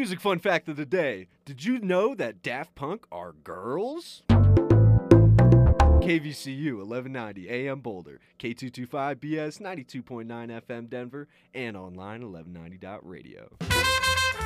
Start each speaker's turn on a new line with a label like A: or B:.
A: Music fun fact of the day. Did you know that Daft Punk are girls? KVCU 1190 AM Boulder, K225BS 92.9 FM Denver, and online 1190.radio.